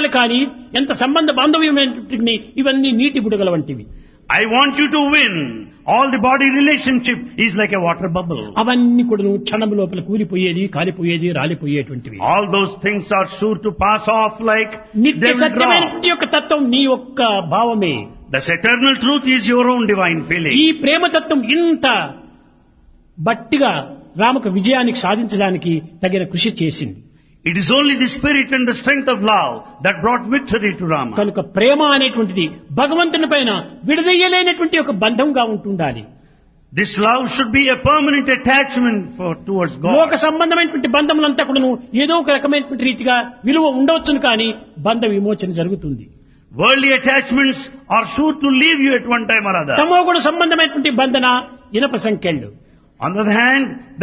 ఉండాలి కానీ ఎంత సంబంధ బాంధవ్యమైనటువంటి ఇవన్నీ నీటి బుడగల వంటివి. I want you to win. All the body relationship is like a water bubble. అవన్నీ కూడా క్షణం లోపల కూలిపోయేది, కాలిపోయేది, రాలిపోయేటువంటివి. All those things are sure to pass off like నిత్య they will సత్యమైనటువంటి drop. యొక్క తత్వం నీ యొక్క భావమే. This eternal truth is your own divine feeling. ఈ ప్రేమతత్వం ఇంత బట్టిగా రామకు విజయానికి సాధించడానికి తగిన కృషి చేసింది. It is only the spirit and the strength of love that brought victory to Rama. కనుక ప్రేమ అనేటువంటిది భగవంతుని పైన విడదీయలేనటువంటి ఒక బంధంగా ఉంటుండాలి. This love should be a permanent attachment towards లోక God. సంబంధమైనటువంటి బంధములంతా కూడా ఏదో ఒక రకమైనటువంటి రీతిగా విలువ ఉండవచ్చును కానీ బంధ విమోచన జరుగుతుంది. Worldly attachments are sure to leave you at one time or other. తమోగుణ సంబంధమైనటువంటి బంధన ఇనప సంఖ్యలు. On the other hand,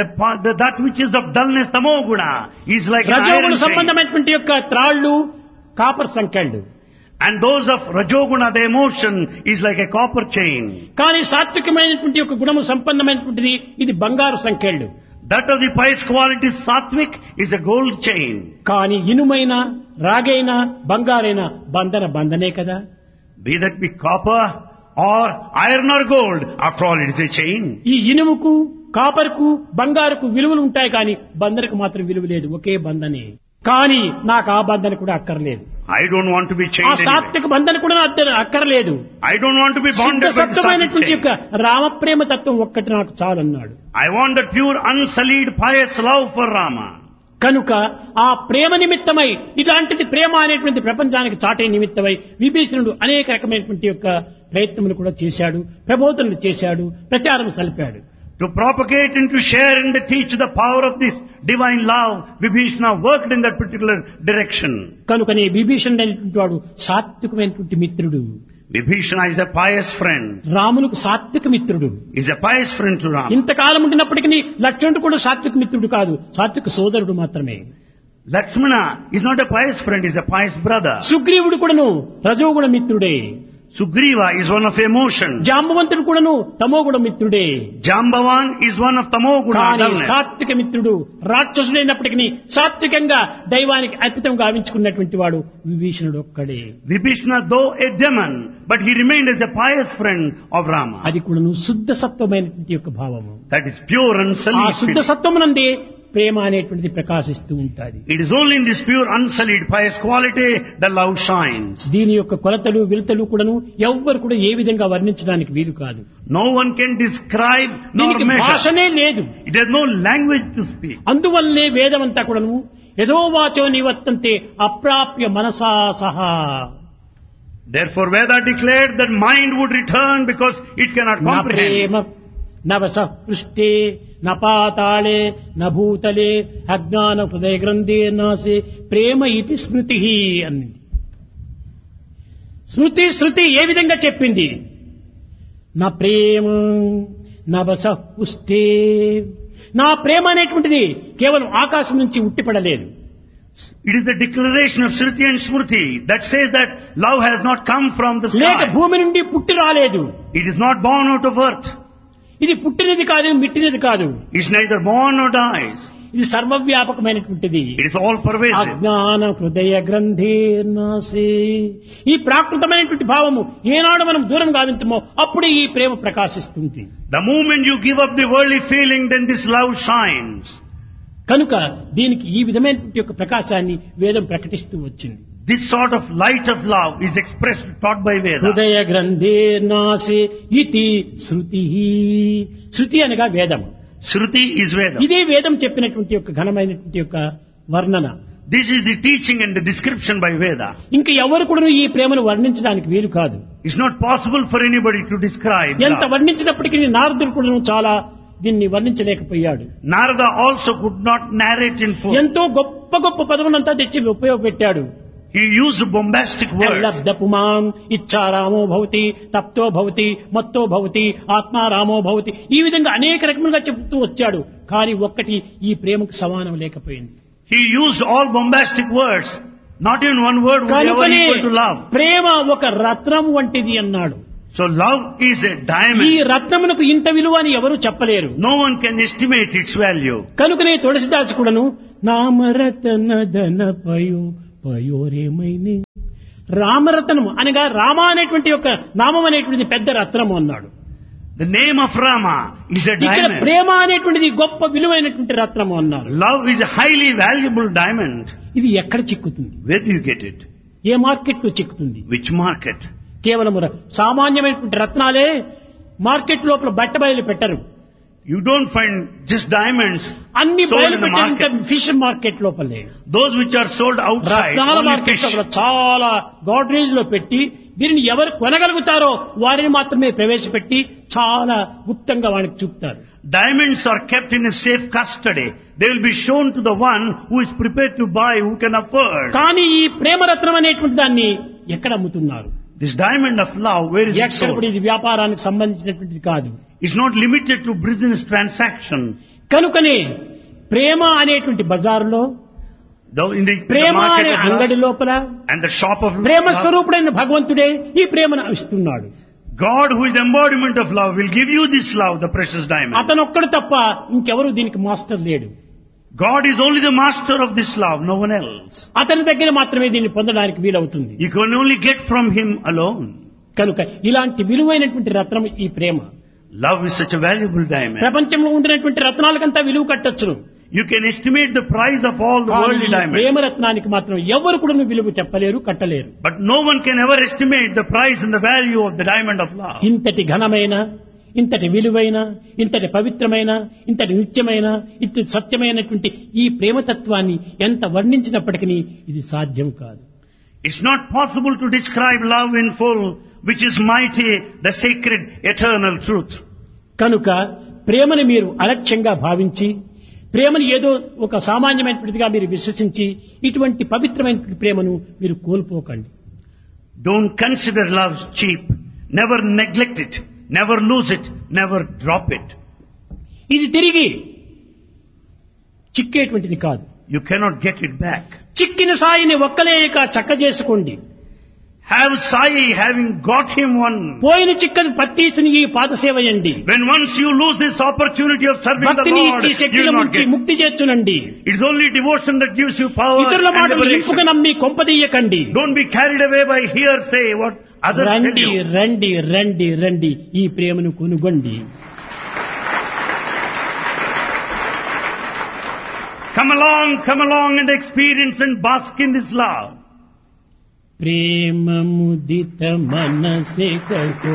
that which is of dullness, tamoguna, is like an రజోగుణ iron chain. సంబంధమైనటువంటి యొక్క త్రాళ్ళు కాపర్ సంఖ్యలు. And those of rajoguna, the emotion, is like a copper chain. కానీ సాత్వికమైనటువంటి యొక్క గుణము సంపన్నమైనటువంటిది ఇది బంగారు సంఖ్యలు. That of the pious quality, sattvic, is a gold chain. కానీ ఇనుమైన రాగైన బంగారైన బంధనే కదా. Be that be copper or iron or gold, after all it is a chain. ఈ ఇనుముకు కాపర్కు బంగారుకు విలువలు ఉంటాయి కానీ బంధనకు మాత్రం విలువ లేదు. ఒకే బంధనే. కానీ నాకు ఆ బంధన కూడా అక్కర్లేదు. I don't want to be ఆ chained anyway. సాత్విక బంధన కూడా అక్కర్లేదు. I don't want to be bonded by the sattvic సత్యమైనటువంటి chain. యొక్క రామప్రేమ తత్వం ఒక్కటి నాకు చాలన్నాడు. I want that pure, unsullied, pious love for Rama. కనుక ఆ ప్రేమ నిమిత్తమై ఇలాంటిది ప్రేమ అనేటువంటి ప్రపంచానికి చాటే నిమిత్తమై విభీషణుడు అనేక రకమైనటువంటి యొక్క ప్రయత్నములు కూడా చేశాడు, ప్రబోధనలు చేశాడు, ప్రచారం సలిపాడు. To propagate and to share and to teach the power of this divine love, Vibhishana worked in that particular direction. కనుకనే విభీషణుడు అనేటువంటి వాడు సాత్వికమైనటువంటి మిత్రుడు. Vibhishana is a pious friend. రాములకు సాత్విక మిత్రుడు. Is a pious friend to Rama. ఇంతకాలం ఉండినప్పటికీ లక్ష్మణుడు కూడా సాత్విక మిత్రుడు కాదు, సాత్విక సోదరుడు మాత్రమే. Lakshmana is not a pious friend, is a pious brother. సుగ్రీవుడు కూడాను రజోగుణ మిత్రుడే. Sugriva is one of emotion. జాంబవంతుడు కూడాను తమోగుణ మిత్రుడే. Jambavan is one of tamoguna, కానీ dullness. సాత్విక మిత్రుడు రాక్షసుడైనప్పటికీ సాత్వికంగా దైవానికి అర్పితం గావించుకున్నటువంటి వాడు విభీషణుడు ఒక్కడే. Vibhishana, though a demon, but he remained as a pious friend of Rama. అది కూడాను శుద్ధ సత్వమైనటువంటి యొక్క భావము. That is pure and ఆ sullied శుద్ధ feeling. సత్వమునందే ప్రేమ అనేటువంటిది ప్రకాశిస్తూ ఉంటుంది. It is only in this pure, unsullied, pious quality that love shines. దీని యొక్క కొలతలు విలుతలు కూడాను ఎవ్వరు కూడా ఏ విధంగా వర్ణించడానికి వీలు కాదు. No one can describe nor దీనికి measure. భాషనే లేదు. It has no language to speak. అందువల్లనే వేదమంతా కూడాను యథోవాచో నివర్తంతే అప్రాప్య మనసా సహా. Therefore Veda declared that mind would return because it cannot నా comprehend. ప్రేమ నవస పృష్ఠే న పాతాళే న భూతలే అజ్ఞాన హృదయ గ్రంథే నాసే ప్రేమ ఇతి స్మృతి అన్నది. శృతి ఏ విధంగా చెప్పింది? నా ప్రేమ నవస పుష్టే. నా ప్రేమ అనేటువంటిది కేవలం ఆకాశం నుంచి ఉట్టిపడలేదు. It is the declaration of Shruti and Smriti that says that love has not come from the లేక sky. భూమి నుండి పుట్టి రాలేదు. It is not born out of earth. ఇది పుట్టినది కాదు, మిట్టినది కాదు. It is neither born nor dies. ఇది సర్వవ్యాపకమైనటువంటిది. It is all pervasive. అజ్ఞాన హృదయ గ్రంథే నాసే. ఈ ప్రాకృతమైనటువంటి భావము ఏనాడు మనం దూరం గావించమో అప్పుడే ఈ ప్రేమ ప్రకాశిస్తుంది. The moment you give up the worldly feeling, then this love shines. కనుక దీనికి ఈ విధమైనటువంటి యొక్క ప్రకాశాన్ని వేదం ప్రకటిస్తూ వచ్చింది. This sort of light of love is expressed, taught by Veda. హృదయ గ్రంథే నాసే ఇతి శృతి. శృతి అనగా వేదం. Shruti is Veda. ఇదే వేదం చెప్పినటువంటి యొక్క ఘనమైనటువంటి యొక్క వర్ణన. This is the teaching and the description by Veda. ఇంకా ఎవరు కూడా ఈ ప్రేమను వర్ణించడానికి వీలు కాదు. It's not possible for anybody to describe ఎంత love. వర్ణించినప్పటికీ నారదుడు కూడా చాలా దీన్ని వర్ణించలేకపోయాడు. Narada also could not narrate in full. ఎంతో గొప్ప గొప్ప పదములంతా తెచ్చి ఉపయోగపెట్టాడు. He used bombastic words. లబ్ధపుమాం ఇచ్చారామో భవతి, తప్తో భవతి, మత్తో భవతి, ఆత్మారామో భవతి, ఈ విధంగా అనేక రకములుగా చెబుతూ వచ్చాడు. కానీ ఒక్కటి ఈ ప్రేమకు సమానం లేకపోయింది. He used all bombastic words. Not even one word would ever కనుకనే equal to love. ప్రేమ ఒక రత్నం వంటిది అన్నాడు. So love is a ఈ diamond. రత్నమునకు ఇంత విలువ అని ఎవరు చెప్పలేరు. No one can estimate its value. కనుకనే తులసిదాసు కూడాను నామరతన ధన పయోరేమైనే రామరత్నము అనగా రామ అనేటువంటి యొక్క నామం అనేటువంటిది పెద్ద రత్నము అన్నాడు. The name of Rama is a ఇక్కడ diamond. ప్రేమ అనేటువంటిది గొప్ప విలువైనటువంటి రత్నము అన్నారు. Love is a highly valuable diamond. ఇది ఎక్కడ చిక్కుతుంది? Where do you get it? A market లో చిక్కుతుంది? Which market? కేవలం సామాన్యమైనటువంటి రత్నాలే మార్కెట్ లోపల బట్ట బయలు పెట్టరు. You don't find just diamonds అన్ని sold బయలు in the పెట్టే market. ఫిష్ మార్కెట్ లోపలే. Those which are sold outside, రత్నాల only మార్కెట్ fish. లో చాలా గాడ్రేజ్ లో పెట్టి దీనిని ఎవరు కొనగలుగుతారో వారిని మాత్రమే ప్రవేశపెట్టి చాలా గుప్తంగా వానికి చూపుతారు. Diamonds are kept in a safe custody. They will be shown to the one who is prepared to buy, who can afford. కానీ ఈ ప్రేమరత్నం అనేటువంటి దాన్ని ఎక్కడ అమ్ముతున్నారు? This diamond of love, where is it ఎక్కడ కూడా sold? ఇది వ్యాపారానికి సంబంధించినటువంటిది కాదు. It's not limited to business transaction. కనుకనే ప్రేమ అనేటువంటి బజారులో Though in the Prema market అనే of అంగడి love లోపల and the shop of Prema love, స్వరూపుడైన భగవంతుడే ఈ ప్రేమను ఇస్తున్నాడు. God, who is the embodiment of love, will give you this love, the precious diamond. అతనొక్కడు తప్ప ఇంకెవరు దీనికి మాస్టర్ లేడు. God is only the master of this love, no one else. అతని దగ్గర మాత్రమే దీన్ని పొందడానికి వీలవుతుంది. You can only get from him alone. కనుక ఇలాంటి విలువైనటువంటి రత్నం ఈ ప్రేమ. Love is such a valuable diamond. ప్రపంచంలో ఉండినటువంటి రత్నాలకంతా విలువ కట్టొచ్చును. You can estimate the price of all the worldly diamonds. ప్రేమరత్నానికి మాత్రం ఎవరు కూడా విలువ చెప్పలేరు, కట్టలేరు. But no one can ever estimate the price and the value of the diamond of love. ఇంతటి ఘనమైన, ఇంతటి విలువైన, ఇంతటి పవిత్రమైన, ఇంతటి నిత్యమైన, ఇంతటి సత్యమైనటువంటి ఈ ప్రేమతత్వాన్ని ఎంత వర్ణించినప్పటికీ ఇది సాధ్యం కాదు. It's not possible to describe love in full, which is mighty, the sacred, eternal truth. కనుక ప్రేమను మీరు అలక్ష్యంగా భావించి, ప్రేమను ఏదో ఒక సామాన్యమైనటువంటిదిగా మీరు విశ్వసించి ఇటువంటి పవిత్రమైనటువంటి ప్రేమను మీరు కోల్పోకండి. Don't consider love cheap. Never neglect it. Never lose it. Never drop it. ఇది తిరిగి చిక్కేటువంటిది కాదు. You cannot get it back. చిక్కిన సాయిని ఒక్కలేక చక్క చేసుకోండి. Have Sai having got him one. పోయిన చిక్కని పత్తీసుని ఈ పాద సేవయండి. When once you lose this opportunity of serving the భక్తిని Lord, ఇచ్చి you శక్తిని will not ముంచి get. ముక్తి చేర్చునండి. It's only devotion that gives you power ఇతరుల and మాటలు liberation. ఇంపుగా నమ్మి కొంపదీయకండి. Don't be carried away by hearsay, what others tell రండి you. రండి రండి రండి ఈ ప్రేమను కొనుగొండి. Come along and experience and bask in this love. ప్రేమ ముదిత మనసే కహో